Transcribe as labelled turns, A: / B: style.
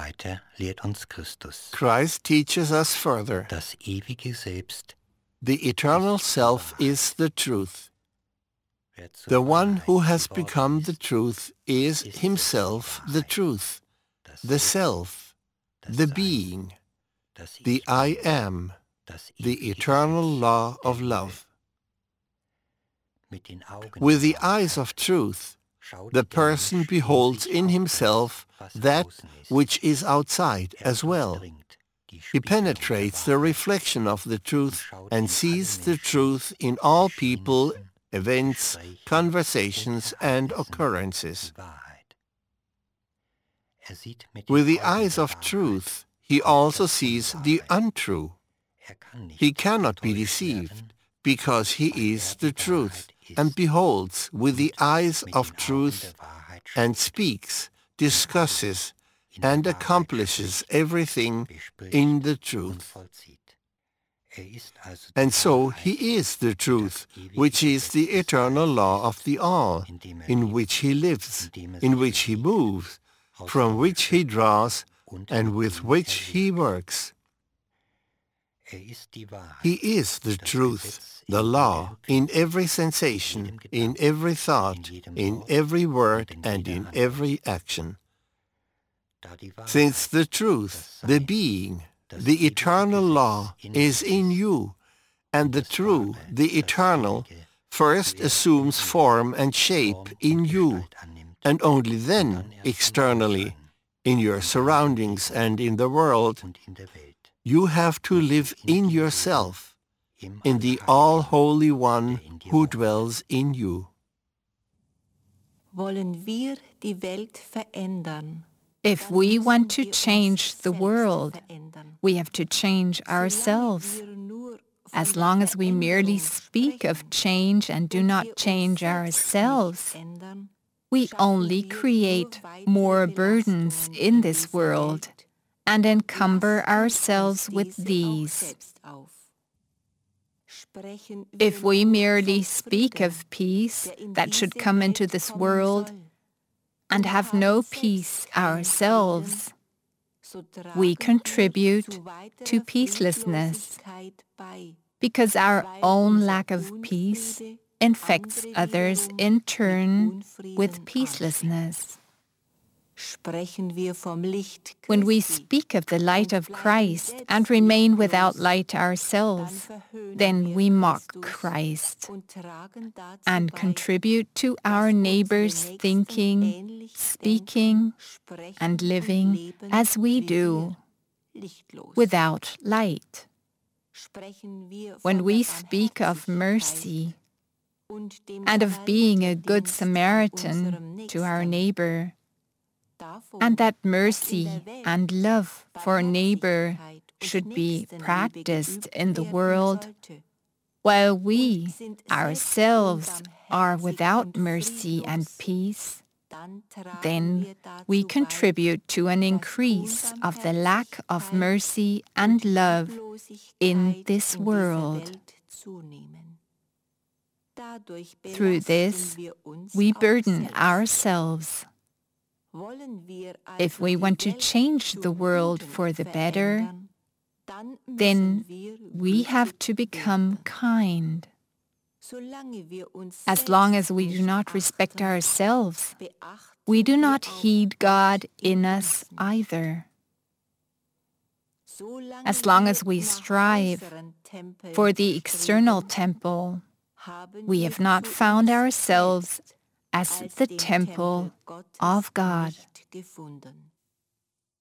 A: weiter lehrt uns Christus.
B: Christ teaches us further.
A: Das ewige Selbst,
B: The eternal self is the truth.
A: wer zur
B: The one who
A: Wahrheit
B: has
A: geworden
B: become the
A: ist,
B: truth is himself the truth,
A: das
B: the
A: Selbst,
B: self,
A: das
B: the
A: Sein,
B: being,
A: das
B: the
A: Ich
B: I
A: Bin,
B: am,
A: das
B: the
A: ewige
B: eternal
A: Gesetz
B: law
A: der
B: of
A: Liebe.
B: love.
A: Mit den Augen
B: With
A: der
B: the eyes of
A: Wahrheit
B: truth,
A: schaut
B: the
A: der
B: person
A: Mensch
B: beholds
A: sich
B: in
A: auf
B: himself
A: das, was
B: that
A: außen ist.
B: which is outside as well.
A: durchdringt die
B: He
A: Spiegelung der
B: penetrates the
A: Wahrheit
B: reflection of the truth
A: schaut
B: and
A: in
B: sees
A: alle
B: the
A: Menschen,
B: truth in all people,
A: Geschehnissen,
B: events,
A: Gesprächen
B: conversations,
A: und
B: and
A: Ereignissen
B: occurrences.
A: die Wahrheit. Sieht mit den
B: With the
A: Augen
B: eyes
A: der
B: of
A: Wahrheit
B: truth, he
A: auf
B: also
A: das
B: sees the
A: Unwahre.
B: untrue.
A: Kann nicht
B: He cannot be
A: getäuscht
B: deceived,
A: werden,
B: because he
A: weil
B: is
A: die
B: the truth,
A: Wahrheit
B: and
A: ist
B: beholds with the
A: und
B: eyes
A: mit
B: of
A: den Augen
B: truth,
A: der Wahrheit
B: and
A: schaut,
B: speaks, discusses,
A: in der
B: and
A: Wahrheit
B: accomplishes
A: spricht,
B: everything
A: bespricht
B: in the
A: und
B: truth.
A: vollzieht. Ist also die
B: And so
A: Wahrheit,
B: he is the truth,
A: das ewige
B: which is
A: Gesetz
B: the
A: des
B: eternal
A: Seins
B: law
A: ist,
B: of the all,
A: in dem
B: in
A: lebt,
B: which he lives,
A: in dem
B: in
A: sich
B: which he
A: bewegt,
B: moves,
A: aus
B: from
A: dem
B: which he
A: schöpft
B: draws,
A: und
B: and
A: mit
B: with
A: dem
B: which he
A: lebt.
B: works.
A: Ist die Wahrheit,
B: He is the
A: das
B: truth,
A: Gesetz
B: the
A: in
B: law,
A: jeder
B: in
A: Empfindung,
B: every sensation,
A: jedem
B: in
A: Gedanken,
B: every
A: in
B: thought,
A: jedem
B: in
A: Wort
B: every
A: und
B: word,
A: in
B: and
A: jeder
B: in
A: Handlung.
B: every action.
A: Da die Wahrheit,
B: Since the truth,
A: das
B: the
A: Sein,
B: being,
A: das
B: the
A: ewige
B: eternal
A: Gesetz
B: law
A: in
B: is
A: uns
B: in
A: ist
B: you, and
A: und
B: the
A: das
B: true,
A: Wahre,
B: the
A: das
B: eternal,
A: Ewige,
B: first
A: zuerst
B: assumes
A: in dir
B: form and shape
A: Form
B: in
A: und
B: you,
A: Gestalt annimmt
B: and only
A: und
B: then
A: dann erst im
B: externally,
A: Äußeren,
B: in your
A: in deiner
B: surroundings
A: Umgebung
B: and in the world,
A: und in der Welt,
B: you have to
A: musst du
B: live
A: in
B: in
A: dir leben,
B: yourself,
A: im
B: in the
A: Allheiligen,
B: all-holy one
A: der in dir
B: who
A: wohnt.
B: dwells in you.
C: Wollen wir die Welt verändern?
D: If we want to change the world, we have to change ourselves. As long as we merely speak of change and do not change ourselves, we only create more burdens in this world and encumber ourselves with these. If we merely speak of peace that should come into this world and have no peace ourselves, we contribute to peacelessness, because our own lack of peace infects others in turn with peacelessness. When we speak of the light of Christ and remain without light ourselves, then we mock Christ and contribute to our neighbor's thinking, speaking, and living as we do, without light. When we speak of mercy and of being a good Samaritan to our neighbor, and that mercy and love for neighbor should be practiced in the world, while we ourselves are without mercy and peace, then we contribute to an increase of the lack of mercy and love in this world. Through this, we burden ourselves. If we want to change the world for the better, then we have to become kind. As long as we do not respect ourselves, we do not heed God in us either. As long as we strive for the external temple, we have not found ourselves as the temple of God.